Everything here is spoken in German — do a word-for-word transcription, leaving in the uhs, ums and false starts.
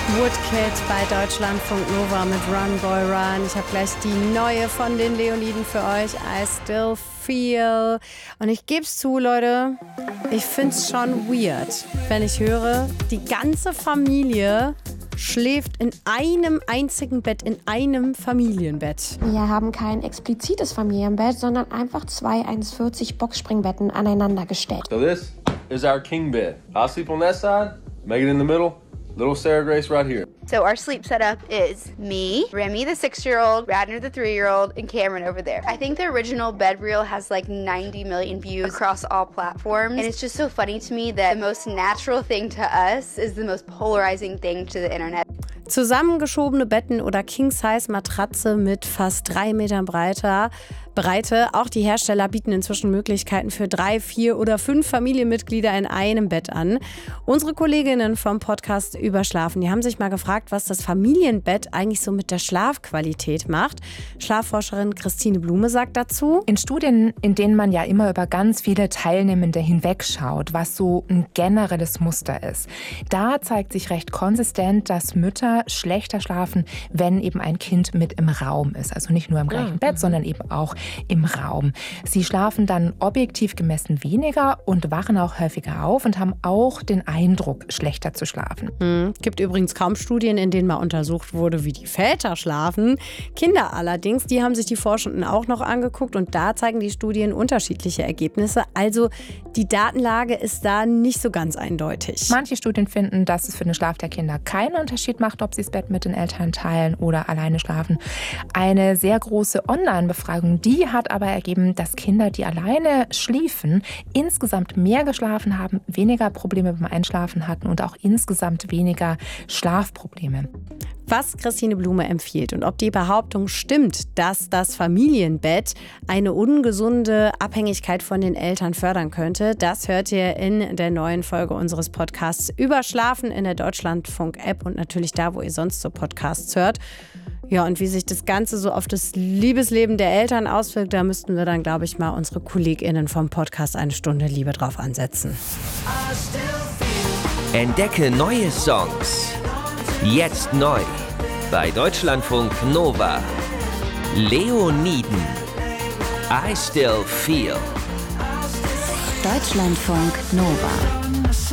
Woodkid bei Deutschlandfunk Nova mit Run Boy Run. Ich habe gleich die neue von den Leoniden für euch, I Still Feel. Und ich gebe es zu, Leute, ich finde es schon weird, wenn ich höre, die ganze Familie schläft in einem einzigen Bett, in einem Familienbett. Wir haben kein explizites Familienbett, sondern einfach zwei eins vierzig Boxspringbetten aneinander gestellt. So this is our king bed. I'll sleep on that side, make it in the middle. Little Sarah Grace right here. So our sleep setup is me, Remy the six-year-old, Radner the three-year-old, and Cameron over there. I think the original bed reel has like ninety million views across all platforms. And it's just so funny to me that the most natural thing to us is the most polarizing thing to the internet. Zusammengeschobene Betten oder King-Size-Matratze mit fast drei Metern breiter Breite. Auch die Hersteller bieten inzwischen Möglichkeiten für drei, vier oder fünf Familienmitglieder in einem Bett an. Unsere Kolleginnen vom Podcast Überschlafen, die haben sich mal gefragt, was das Familienbett eigentlich so mit der Schlafqualität macht. Schlafforscherin Christine Blume sagt dazu: In Studien, in denen man ja immer über ganz viele Teilnehmende hinwegschaut, was so ein generelles Muster ist, da zeigt sich recht konsistent, dass Mütter schlechter schlafen, wenn eben ein Kind mit im Raum ist. Also nicht nur im gleichen Bett, sondern eben auch im Raum. Sie schlafen dann objektiv gemessen weniger und wachen auch häufiger auf und haben auch den Eindruck, schlechter zu schlafen. Hm. Gibt übrigens kaum Studien, in denen mal untersucht wurde, wie die Väter schlafen. Kinder allerdings, die haben sich die Forschenden auch noch angeguckt und da zeigen die Studien unterschiedliche Ergebnisse. Also die Datenlage ist da nicht so ganz eindeutig. Manche Studien finden, dass es für den Schlaf der Kinder keinen Unterschied macht, ob sie das Bett mit den Eltern teilen oder alleine schlafen. Eine sehr große Online-Befragung, die hat aber ergeben, dass Kinder, die alleine schliefen, insgesamt mehr geschlafen haben, weniger Probleme beim Einschlafen hatten und auch insgesamt weniger Schlafprobleme. Was Christine Blume empfiehlt und ob die Behauptung stimmt, dass das Familienbett eine ungesunde Abhängigkeit von den Eltern fördern könnte, das hört ihr in der neuen Folge unseres Podcasts Überschlafen in der Deutschlandfunk-App und natürlich da, wo ihr sonst so Podcasts hört. Ja, und wie sich das Ganze so auf das Liebesleben der Eltern auswirkt, da müssten wir dann, glaube ich, mal unsere KollegInnen vom Podcast eine Stunde Liebe drauf ansetzen. Entdecke neue Songs. Jetzt neu bei Deutschlandfunk Nova. Leoniden. I Still Feel. Deutschlandfunk Nova.